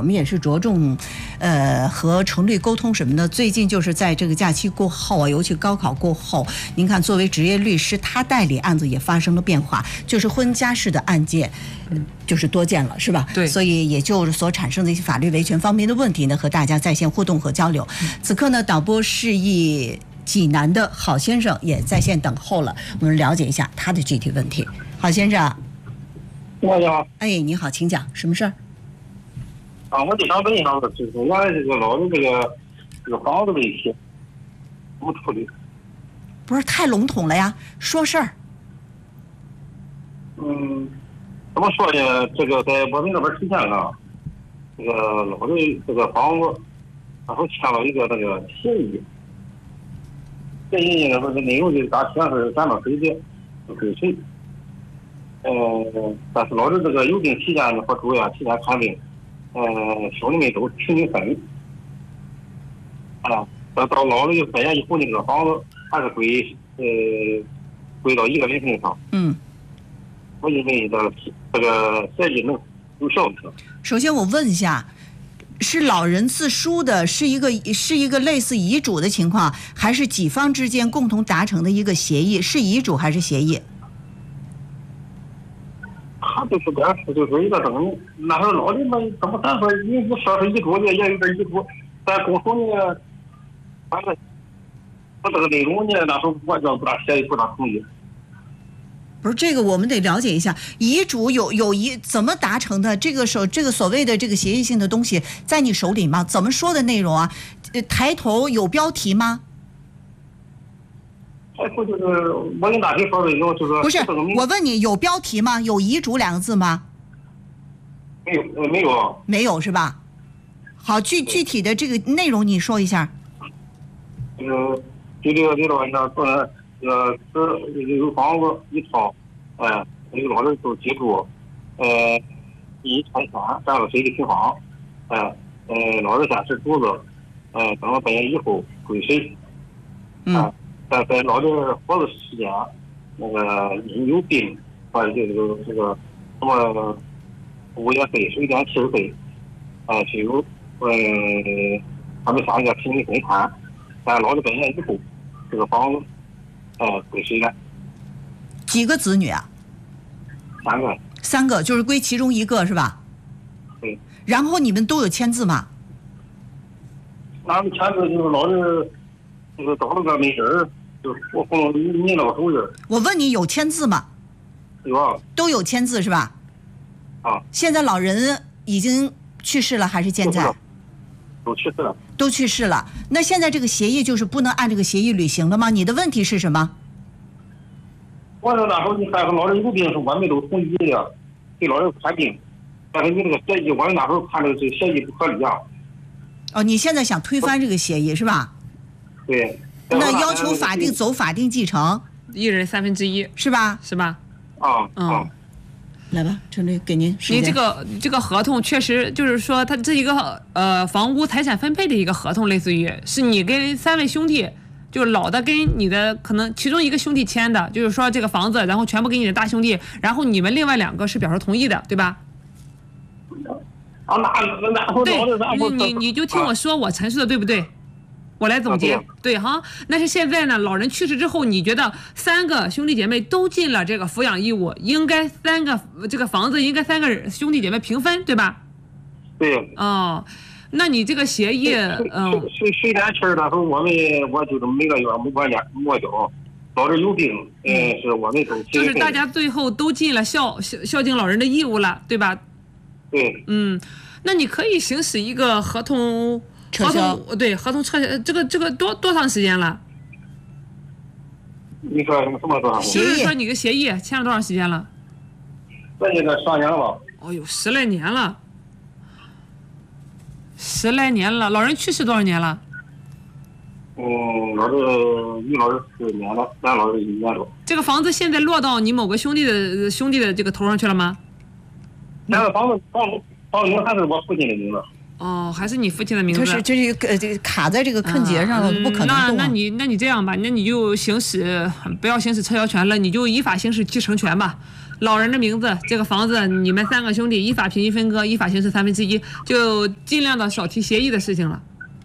们也是着重，和程律沟通什么的。最近就是在这个假期过后啊，尤其高考过后，您看作为职业律师，他代理案子也发生了变化，就是婚家事的案件，就是多见了，是吧？ 对。 所以也就所产生的一些法律维权方面的问题呢，和大家在线互动和交流。此刻呢，导播示意济南的郝先生也在线等候了，我们了解一下他的具体问题。郝先生， 你好。 哎，你好，请讲，什么事儿？ 我就想问一下，就是我这个老的这个房子问题怎么处理？ 不是太笼统了呀，说事儿。 怎么说呢？这个在我们那边之前啊，这个老的这个房子，然后签了一个这个协议。协议呢，这内容就是把钱是咱们谁的归谁。但是老的这个有病期间呢和住院期间看病，兄弟们都平均分。到老了100年以后，那个房子还是归到一个人身上。我认为这个协议能有效果。 首先我问一下，是老人自书的，是一个类似遗嘱的情况，还是几方之间共同达成的一个协议？是遗嘱还是协议？ 他就是一个等，那时候老人们怎么咱说你不说是遗嘱的，也有点遗嘱，但共同呢，反正这个内容呢，那时候我叫不大协议，不大同意。 不是这个，我们得了解一下，遗嘱怎么达成的？这个所谓的这个协议性的东西，在你手里吗？怎么说的内容啊？抬头有标题吗？ 抬头就是我跟大体说的有，就是不是我问你有标题吗？有遗嘱2个字吗？没有是吧？好，具体的这个内容你说一下。 就这个呢，有房子1套，有老人都居住，一财产占了谁的平方，老人家是主子，等了100年以后归谁？在老人活着时间，那个因有病或者这个什么物业费、水电气费，是由他们3个平均分摊，在老人100年以后，这个房子归谁呢？ 几个子女啊？3个，就是归其中1个是吧？ 对。 然后你们都有签字吗？ 俺们签字就是老人，就是找了个媒人，就是我封你那个手印。 我问你有签字吗？ 有啊。 都有签字是吧？现在老人已经去世了还是健在？都去世了。那现在这个协议就是不能按这个协议履行了吗？你的问题是什么？ 我说那时候你看老人有病是我们都同意的，给老人看病，但是你这个协议，我那时候看这个协议不合理啊。 你现在想推翻这个协议是吧？ 对。 那要求走法定继承 ，1人1/3 是吧？ 是吧？ 来吧，陈律给您时间。 你这个合同确实就是说，它这一个房屋财产分配的一个合同，类似于是你跟3位兄弟，就是老的跟你的可能其中一个兄弟签的，就是说这个房子，然后全部给你的大兄弟，然后你们另外2个是表示同意的，对吧？对，你就听我说，我陈述的对不对？我来总结，对哈。但是现在呢，老人去世之后，你觉得3个兄弟姐妹都尽了这个抚养义务，应该这个房子应该3个兄弟姐妹平分，对吧？ 对。 那你这个协议， 水电气那时候我就是每个月没交，老人有病，是我们都就是大家最后都尽了孝敬老人的义务了，对吧？ 对。 那你可以行使一个合同撤销，这个多长时间了？ 你说什么多长时间？就是说你的协议签了多长时间了？ 这10年了。 哦呦，10来年了，10来年了。老人去世多少年了？ 老人4年了，咱老人1年多。 这个房子现在落到你某个兄弟的这个头上去了吗？ 那个房名还是我父亲的名字。 还是你父亲的名字。 这是卡在这个坑节上了，不可能动。 那你这样吧，那你就不要行使撤销权了，你就依法行使继承权吧。 老人的名字，这个房子你们3个兄弟依法平均分割，依法形式1/3，就尽量的少提协议的事情了。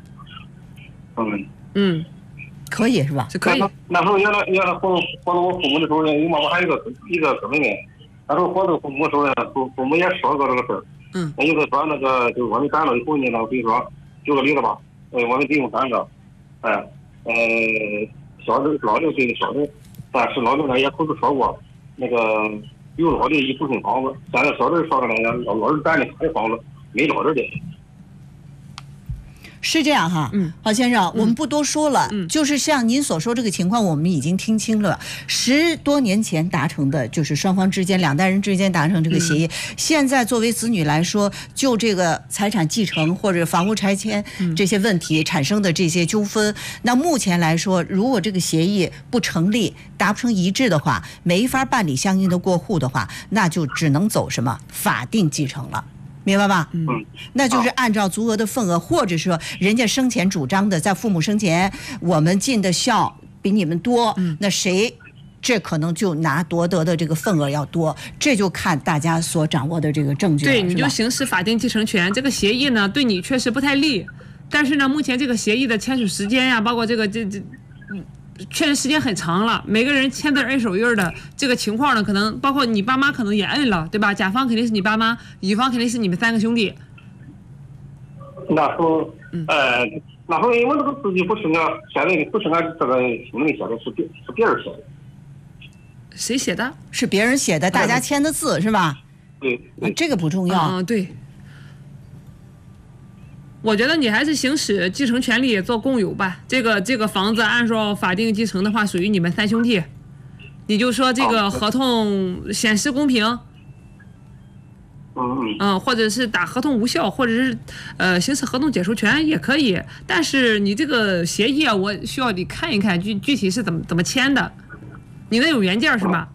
可以是吧？ 是可以。 那时候原来活到我父母的时候，我还有一个哥妹妹，那时候活到父母的时候呢，父母也说过这个事儿。有的说那个就是我们赶了以后呢，比如说举个例子吧，我们只用3个，老刘给小刘，但是老刘呢也口头说过，那个有老的一部分房子，现在小刘说的那个老刘占的他的房子，没老刘的。 是这样哈，郝先生，我们不多说了，就是像您所说这个情况，我们已经听清了。10多年前达成的，就是双方之间2代人之间达成这个协议。现在作为子女来说，就这个财产继承或者房屋拆迁这些问题产生的这些纠纷，那目前来说，如果这个协议不成立，达不成一致的话，没法办理相应的过户的话，那就只能走什么法定继承了。明白吧？那就是按照足额的份额，或者说人家生前主张的，在父母生前我们尽的孝比你们多，那谁这可能就拿夺得的这个份额要多，这就看大家所掌握的这个证据了。 对，你就行使法定继承权。这个协议呢，对你确实不太利，但是呢，目前这个协议的签署时间呀，包括这确实时间很长了，每个人签字摁手印的这个情况呢，可能包括你爸妈可能也摁了，对吧？甲方肯定是你爸妈，乙方肯定是你们3个兄弟。 那时候，那时候因为这个字据不是俺现在不是俺这个兄弟写的，是别人写的。 谁写的？ 是别人写的，大家签的字是吧？ 对， 这个不重要。 对。我觉得你还是行使继承权利做共有吧。这个房子按照法定继承的话，属于你们3兄弟。你就说这个合同显示公平，或者是打合同无效，或者是行使合同解除权也可以。但是你这个协议啊，我需要你看一看具体是怎么签的。你那有原件是吧？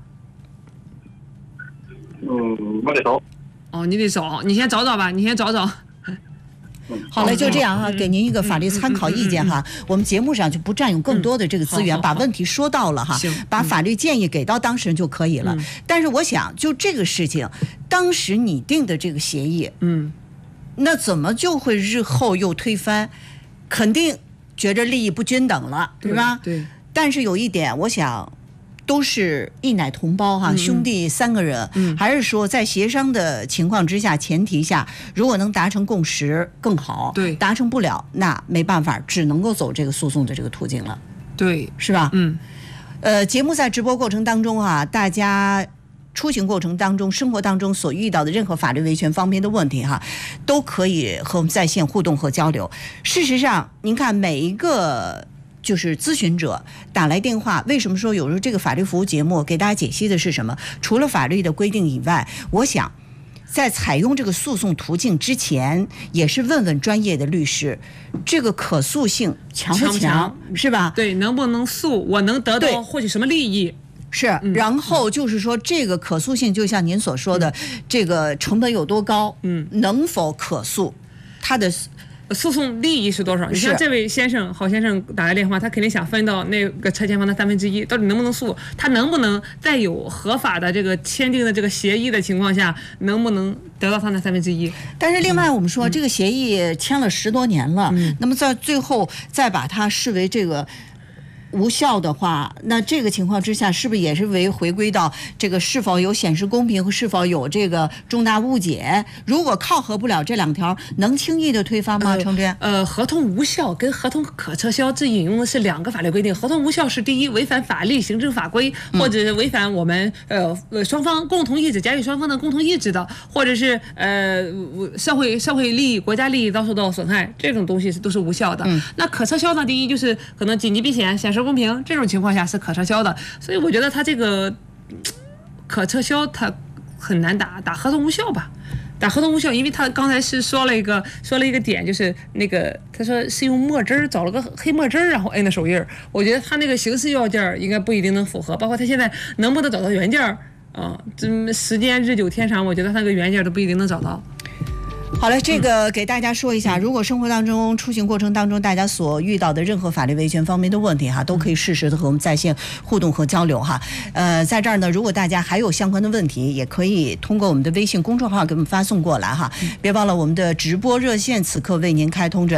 我得找。 你得找，你先找找吧，你先找找。 好嘞，就这样哈，给您一个法律参考意见哈。我们节目上就不占用更多的这个资源，把问题说到了哈，把法律建议给到当事人就可以了。但是我想，就这个事情，当时拟定的这个协议，那怎么就会日后又推翻？肯定觉着利益不均等了，对吧？ 对。 但是有一点，我想。都是一奶同胞哈，兄弟3个人，还是说在协商的情况之下、前提下，如果能达成共识更好。 对， 达成不了，那没办法，只能够走这个诉讼的这个途径了。 对， 是吧？节目在直播过程当中啊，大家出行过程当中、生活当中所遇到的任何法律维权方面的问题哈，都可以和我们在线互动和交流。事实上，您看每一个。就是咨询者打来电话，为什么说有时候这个法律服务节目给大家解析的是什么？除了法律的规定以外，我想在采用这个诉讼途径之前，也是问问专业的律师，这个可诉性强不强，是吧？ 对，能不能诉，我能得到获取什么利益？ 是，然后就是说这个可诉性，就像您所说的，这个成本有多高？能否可诉？它的。 诉讼利益是多少？你像这位先生，郝先生打来电话，他肯定想分到那个拆迁房的1/3，到底能不能诉？他能不能在有合法的这个签订的这个协议的情况下，能不能得到他的1/3？ 但是另外我们说，这个协议签了10多年了，那么在最后再把它视为这个。无效的话，那这个情况之下，是不是也是回归到这个是否有显示公平和是否有这个重大误解？如果考核不了这2条，能轻易的推翻吗？程真？ 合同无效跟合同可撤销，这引用的是2个法律规定。合同无效是第一，违反法律、行政法规，或者是违反我们双方共同意志、甲乙双方的共同意志的，或者是社会利益、国家利益遭受到损害，这种东西都是无效的。那可撤销呢？第一就是可能紧急避险、显示公平这种情况下是可撤销的，所以我觉得他这个可撤销他很难打合同无效吧，打合同无效，因为他刚才是说了一个点，就是那个他说是用墨汁找了个黑墨汁然后摁的手印，我觉得他那个形式要件应该不一定能符合，包括他现在能不能找到原件这时间日久天长，我觉得他那个原件都不一定能找到。 好了，这个给大家说一下，如果生活当中、出行过程当中，大家所遇到的任何法律维权方面的问题哈，都可以适时的和我们在线互动和交流哈。在这儿呢，如果大家还有相关的问题，也可以通过我们的微信公众号给我们发送过来哈。别忘了我们的直播热线此刻为您开通着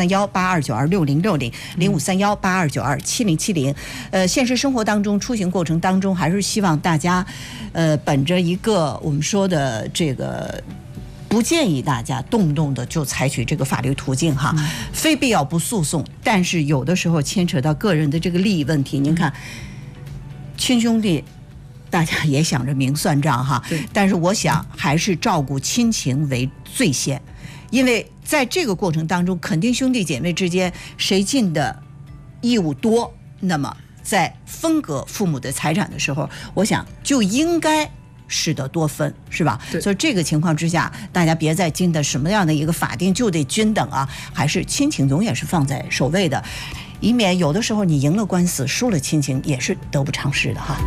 053182926060，053182927070。现实生活当中、出行过程当中，还是希望大家，本着一个我们说的这个。不建议大家动不动的就采取这个法律途径哈，非必要不诉讼。但是有的时候牵扯到个人的这个利益问题，您看，亲兄弟，大家也想着明算账哈，但是我想还是照顾亲情为最先，因为在这个过程当中，肯定兄弟姐妹之间谁尽的义务多，那么在分割父母的财产的时候，我想就应该。适得多分，是吧？所以这个情况之下，大家别再经的什么样的一个法定就得均等啊，还是亲情永远是放在首位的，以免有的时候你赢了官司，输了亲情也是得不偿失的哈。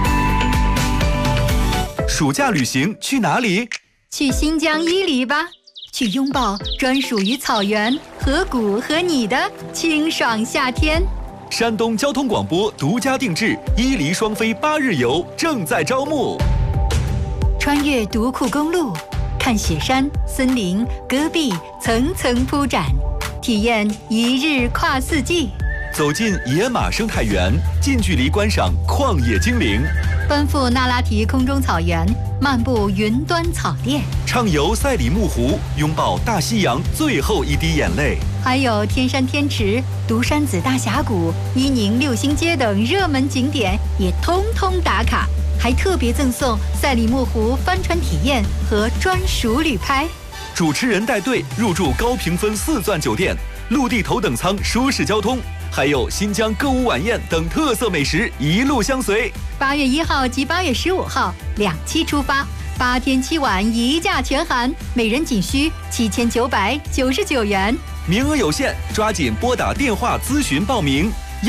暑假旅行去哪里？ 去新疆伊犁吧，去拥抱专属于草原、河谷和你的清爽夏天。 山东交通广播独家定制伊犁双飞8日游正在招募。 穿越独库公路，看雪山、森林、戈壁层层铺展，体验一日跨四季。 走进野马生态园，近距离观赏旷野精灵。 奔赴那拉提空中草原，漫步云端草甸。 畅游赛里木湖，拥抱大西洋最后一滴眼泪。 还有天山天池、独山子大峡谷、伊宁六星街等热门景点也通通打卡。还特别赠送赛里木湖帆船体验和专属旅拍。 主持人带队入住高评分4钻酒店，陆地头等舱舒适交通，还有新疆歌舞晚宴等特色美食一路相随。 8月1号及8月15号2期出发，8天7晚一价全含，每人仅需7999元。 名额有限，抓紧拨打电话咨询报名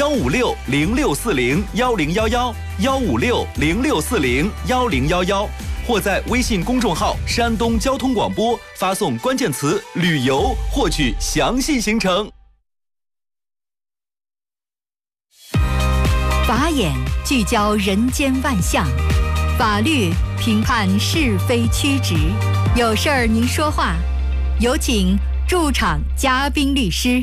：156-0640-1011，156-0640-1011，或在微信公众号山东交通广播发送关键词旅游获取详细行程。 法眼聚焦人间万象，法律评判是非曲直，有事儿您说话，有请驻场嘉宾律师。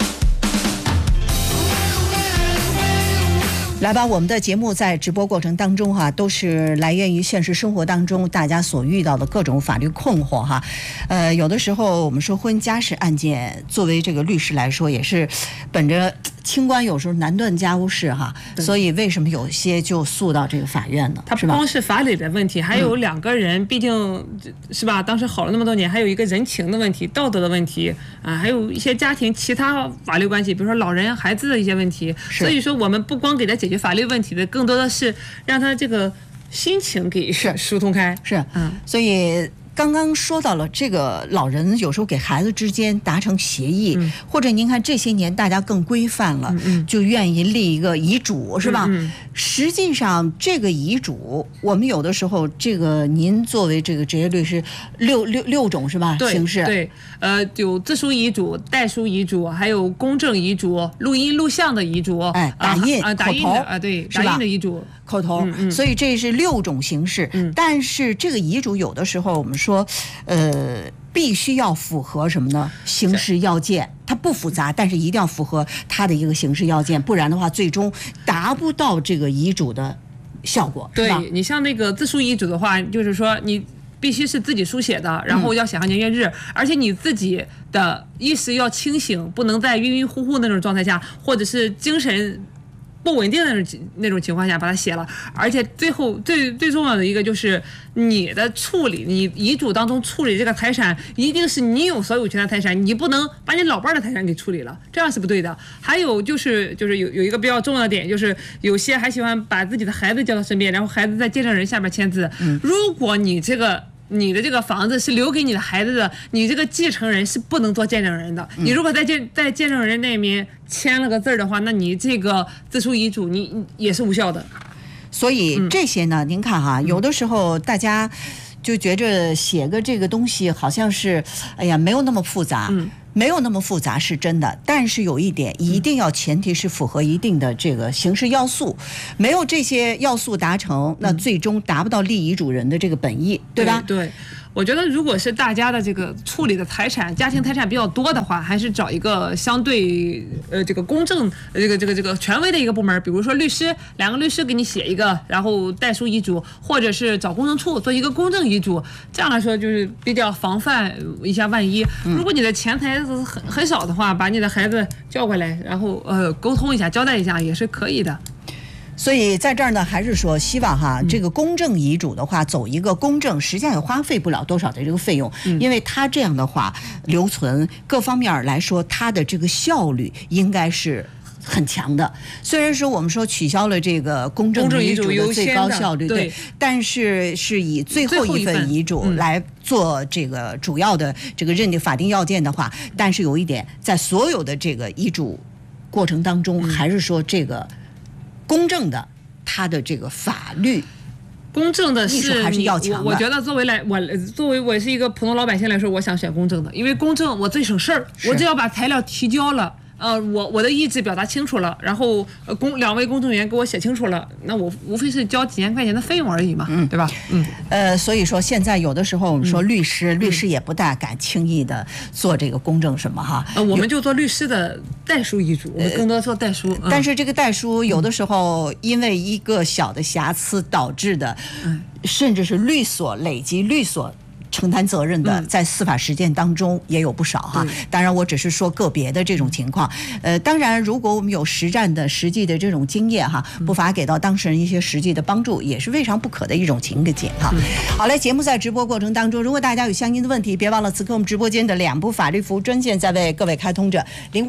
来吧，我们的节目在直播过程当中哈，都是来源于现实生活当中大家所遇到的各种法律困惑哈。有的时候我们说婚家事案件，作为这个律师来说，也是本着清官有时候难断家务事哈，所以为什么有些就诉到这个法院呢？ 它不光是法理的问题，还有两个人，毕竟是吧，当时好了那么多年，还有一个人情的问题、道德的问题啊，还有一些家庭其他法律关系，比如说老人、孩子的一些问题。所以说，我们不光给他解决法律问题的，更多的是让他这个心情给疏通开。 所以。刚刚说到了这个老人有时候给孩子之间达成协议，或者您看这些年大家更规范了，就愿意立一个遗嘱，是吧？实际上这个遗嘱，我们有的时候这个您作为这个职业律师，六种是吧？形式对，有自书遗嘱、代书遗嘱，还有公证遗嘱、录音录像的遗嘱， 打印打印的对，打印的遗嘱。 口头，所以这是6种形式。但是这个遗嘱有的时候我们说，必须要符合什么呢？形式要件，它不复杂，但是一定要符合它的一个形式要件，不然的话，最终达不到这个遗嘱的效果。 对，你像那个自书遗嘱的话，就是说你必须是自己书写的，然后要写上年月日，而且你自己的意识要清醒，不能在晕晕乎乎那种状态下，或者是精神不稳定的那种情况下把它写了。而且最后最重要的一个就是你的处理，你遗嘱当中处理这个财产一定是你有所有权的财产，你不能把你老伴的财产给处理了，这样是不对的。还有就是有一个比较重要的点，就是有些还喜欢把自己的孩子叫到身边，然后孩子在见证人下面签字。如果你的这个房子是留给你的孩子的，你这个继承人是不能做见证人的。你如果在见证人那边签了个字的话，那你这个自书遗嘱你也是无效的。 所以这些呢，您看哈，有的时候大家就觉着写个这个东西好像是，哎呀，没有那么复杂。没有那么复杂是真的，但是有一点一定要前提是符合一定的这个形式要素，没有这些要素达成，那最终达不到立遗嘱人的这个本意，对吧？ 对。我觉得，如果是大家的这个处理的财产、家庭财产比较多的话，还是找一个相对这个公正、这个权威的一个部门，比如说律师，2个律师给你写一个，然后代书遗嘱，或者是找公证处做一个公证遗嘱，这样来说就是比较防范一下万一。如果你的钱财很少的话，把你的孩子叫过来，然后沟通一下、交代一下也是可以的。 所以在这儿呢，还是说希望哈，这个公证遗嘱的话，走一个公证，实际上也花费不了多少的这个费用，因为它这样的话，留存各方面来说，它的这个效率应该是很强的。虽然说我们说取消了这个公证遗嘱的最高效率，对，但是是以最后一份遗嘱来做这个主要的这个认定法定要件的话，但是有一点，在所有的这个遗嘱过程当中，还是说这个公证的，它的这个法律公正的艺术还是要强的。 我觉得作为我是一个普通老百姓来说，我想选公正的，因为公正我最省事儿，我只要把材料提交了。我的意志表达清楚了，然后2位公证员给我写清楚了，那我无非是交几千块钱的费用而已嘛，对吧？ 所以说现在有的时候我们说律师也不大敢轻易的做这个公证什么哈。 我们就做律师的代书遗嘱，我们更多做代书。 但是这个代书有的时候因为一个小的瑕疵导致的，甚至是律所累积律所承担责任的，在司法实践当中也有不少哈。当然，我只是说个别的这种情况。当然，如果我们有实战的实际的这种经验哈，不乏给到当事人一些实际的帮助，也是未尝不可的一种情景哈。好嘞，节目在直播过程当中，如果大家有相应的问题，别忘了此刻我们直播间的2部法律服务专线在为各位开通着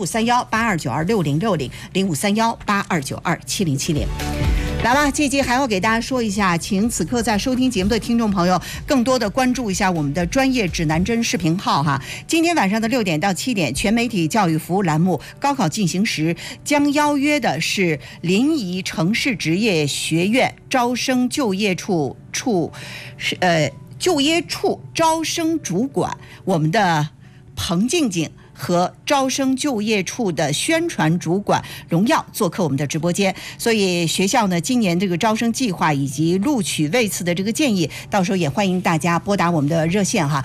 ，0531-8292-6060，0531-8292-7070。来吧，这集还要给大家说一下，请此刻在收听节目的听众朋友更多的关注一下我们的专业指南针视频号哈。今天晚上的6点到7点，全媒体教育服务栏目《高考进行时》将邀约的是临沂城市职业学院招生就业处招生主管我们的彭静静和招生就业处的宣传主管荣耀做客我们的直播间，所以学校呢今年这个招生计划以及录取位次的这个建议，到时候也欢迎大家拨打我们的热线哈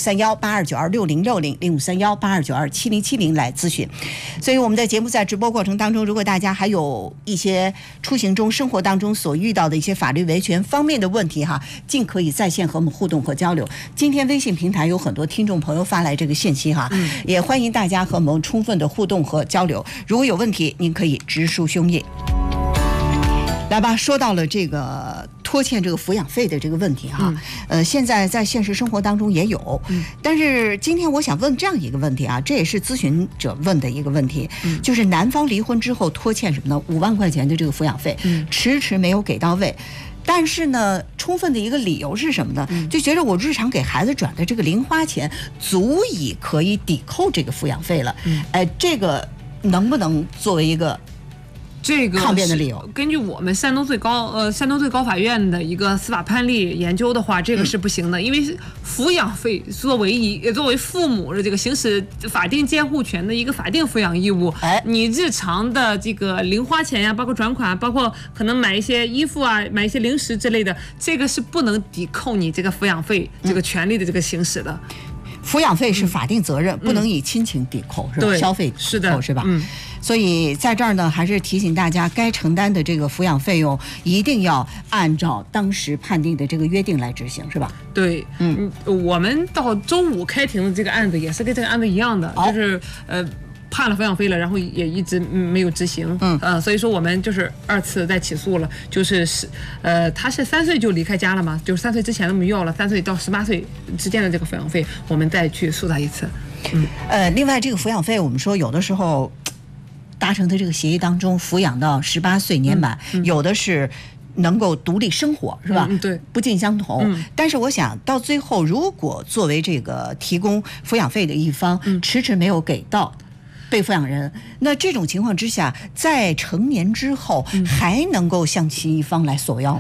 ，0531-8292-6060，0531-8292-7070来咨询。所以我们的节目在直播过程当中，如果大家还有一些出行中生活当中所遇到的一些法律维权方面的问题哈，尽可以在线和我们互动和交流。今天微信平台有很多听众朋友发来这个信息哈，也欢迎大家和我们充分的互动和交流。如果有问题，您可以直抒胸臆。来吧，说到了这个拖欠这个抚养费的这个问题哈，现在在现实生活当中也有，但是今天我想问这样一个问题啊，这也是咨询者问的一个问题，就是男方离婚之后拖欠什么呢？5万块钱的这个抚养费，迟迟没有给到位。但是呢，充分的一个理由是什么呢？就觉得我日常给孩子转的这个零花钱足以可以抵扣这个抚养费了。这个能不能作为一个这个抗辩的理由？ 根据我们山东最高法院的一个司法判例研究的话，这个是不行的，因为抚养费作为父母的这个行使法定监护权的一个法定抚养义务，你日常的这个零花钱呀，包括转款，包括可能买一些衣服啊，买一些零食之类的，这个是不能抵扣你这个抚养费这个权利的这个行使的。 抚养费是法定责任，不能以亲情抵扣，是吧？消费抵扣是吧？所以在这儿呢，还是提醒大家，该承担的这个抚养费用一定要按照当时判定的这个约定来执行，是吧？ 对，我们到周5开庭的这个案子也是跟这个案子一样的，就是判了抚养费了，然后也一直没有执行，所以说我们就是2次再起诉了，就是他是3岁就离开家了嘛，就是3岁之前都没要了，3岁到18岁之间的这个抚养费，我们再去诉他一次。 另外这个抚养费，我们说有的时候达成的这个协议当中，抚养到18岁年满，有的是能够独立生活，是吧？ 对， 不尽相同。但是我想到最后，如果作为这个提供抚养费的一方，迟迟没有给到被抚养人，那这种情况之下，在成年之后还能够向其一方来索要？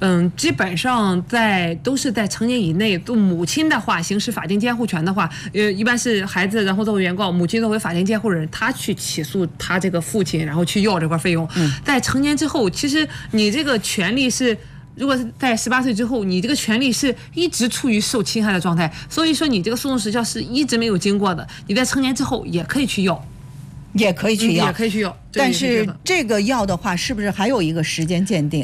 基本上都是在成年以内。母亲的话，行使法定监护权的话，一般是孩子，然后作为原告，母亲作为法定监护人，他去起诉他这个父亲，然后去要这块费用。在成年之后，其实你这个权利是。如果是在18岁之后，你这个权利是一直处于受侵害的状态，所以说你这个诉讼时效是一直没有经过的。你在成年之后也可以去要， 也可以去要， 也可以去要。 但是这个要的话，是不是还有一个时间鉴定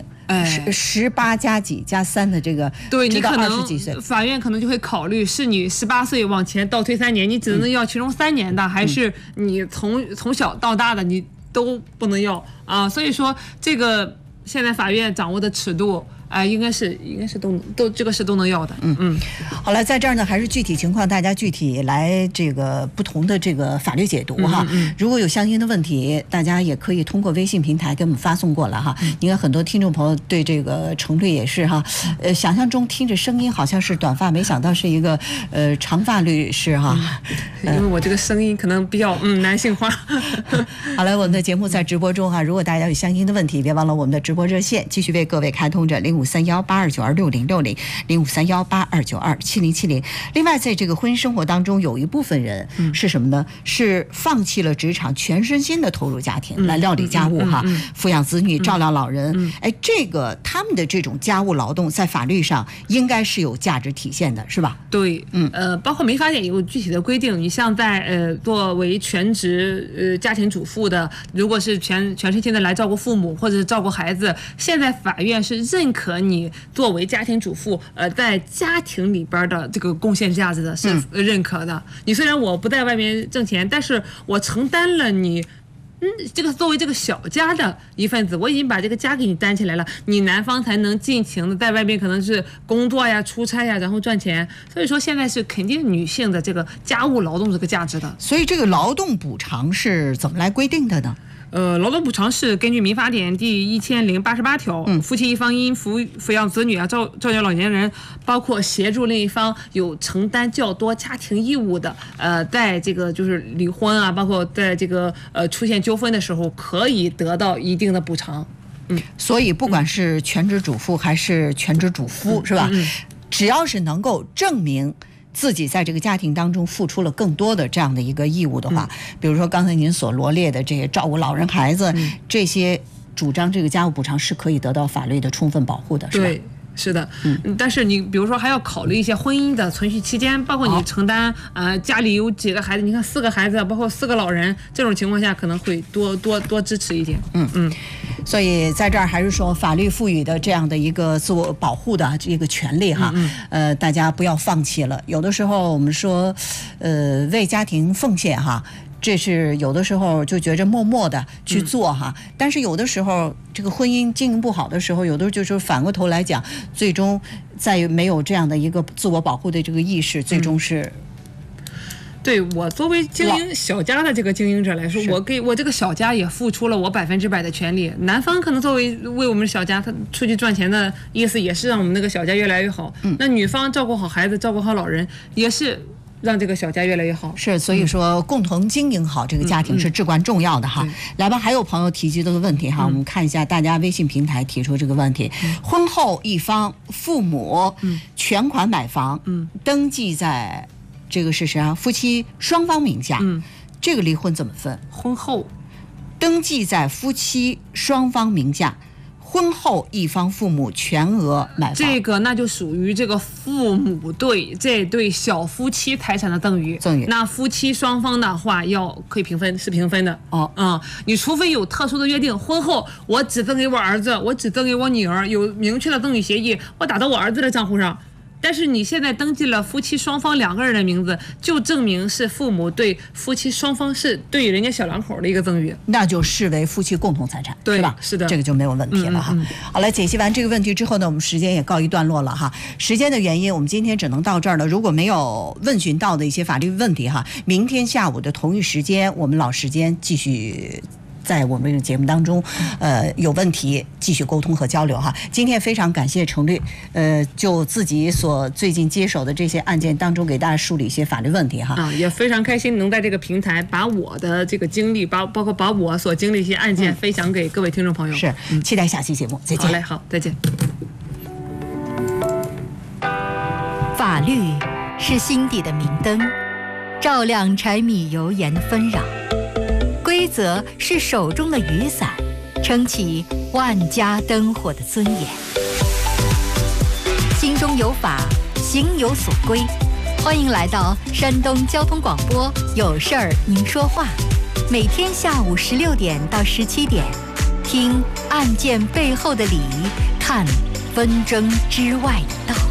？18加几加3的这个， 对你可能 20几岁， 法院可能就会考虑是你18岁往前倒推3年，你只能要其中3年的，还是你从小到大的你都不能要啊？所以说这个现在法院掌握的尺度。应该是都这个是都能要的。 好了，在这儿呢，还是具体情况大家具体来这个不同的这个法律解读哈。如果有相应的问题，大家也可以通过微信平台给我们发送过来哈。应该很多听众朋友对这个程律也是哈，想象中听着声音好像是短发，没想到是一个长发律师哈。 因为我这个声音可能比较男性化。 好了，我们的节目在直播中哈，如果大家有相应的问题，别忘了我们的直播热线，继续为各位开通着053182926060 053182927070。另外，在这个婚姻生活当中，有一部分人是什么呢？是放弃了职场，全身心的投入家庭，来料理家务哈，抚养子女，照料老人。这个他们的这种家务劳动，在法律上应该是有价值体现的，是吧？ 对，包括民法典有具体的规定。你像在作为全职家庭主妇的，如果是全身心的来照顾父母或者是照顾孩子，现在法院是认可你作为家庭主妇在家庭里边的这个贡献价值的，是认可的。你虽然我不在外面挣钱，但是我承担了你这个作为这个小家的一份子，我已经把这个家给你担起来了，你男方才能尽情的在外面可能是工作呀、出差呀，然后赚钱。所以说现在是肯定女性的这个家务劳动这个价值的。 所以这个劳动补偿是怎么来规定的呢？ 劳动补偿是根据民法典第1088条，夫妻一方因抚养子女啊、照料老年人，包括协助另一方有承担较多家庭义务的，在这个就是离婚啊，包括在这个出现纠纷的时候，可以得到一定的补偿。 所以不管是全职主妇还是全职主夫，是吧？只要是能够证明自己在这个家庭当中付出了更多的这样的一个义务的话，比如说刚才您所罗列的这些照顾老人孩子，这些主张这个家务补偿是可以得到法律的充分保护的，是吧？ 对，是的。但是你比如说还要考虑一些婚姻的存续期间，包括你承担家里有几个孩子，你看4个孩子，包括4个老人，这种情况下可能会多支持一点。 所以在这儿还是说法律赋予的这样的一个自我保护的这个权利哈，大家不要放弃了。有的时候我们说为家庭奉献哈，这是有的时候就觉着默默的去做哈，但是有的时候这个婚姻经营不好的时候，有的就是反过头来讲，最终在没有这样的一个自我保护的这个意识，最终是。 对，我作为经营小家的这个经营者来说，我给我这个小家也付出了我100%的权利。男方可能作为为我们小家，他出去赚钱的意思也是让我们那个小家越来越好。那女方照顾好孩子，照顾好老人，也是让这个小家越来越好。 是，所以说共同经营好这个家庭是至关重要的哈。来吧，还有朋友提及这个问题哈，我们看一下大家微信平台提出这个问题：婚后一方父母全款买房，登记在这个是谁啊？夫妻双方名下，这个离婚怎么分？ 婚后登记在夫妻双方名下，婚后一方父母全额买房， 这个那就属于这个父母对这对小夫妻财产的赠与。那夫妻双方的话可以平分，是平分的。你除非有特殊的约定，婚后我只赠给我儿子，我只赠给我女儿，有明确的赠与协议，我打到我儿子的账户上。但是你现在登记了夫妻双方2个人的名字，就证明是父母对夫妻双方是对人家小两口的一个赠与， 那就视为夫妻共同财产， 对是吧？ 是的， 这个就没有问题了哈。好了，解析完这个问题之后呢，我们时间也告一段落了哈。时间的原因，我们今天只能到这儿了。如果没有问询到的一些法律问题哈，明天下午的同一时间，我们老时间继续在我们这个节目当中，有问题继续沟通和交流哈。今天非常感谢程律，就自己所最近接手的这些案件当中，给大家梳理一些法律问题哈。 也非常开心能在这个平台把我的这个经历，包括把我所经历一些案件分享给各位听众朋友。 是，期待下期节目，再见。 好嘞，好，再见。 法律是心底的明灯，照亮柴米油盐的纷扰；规则是手中的雨伞，撑起万家灯火的尊严。心中有法，行有所归。欢迎来到山东交通广播，有事儿您说话，每天下午16点到17点，听案件背后的理，看纷争之外的道。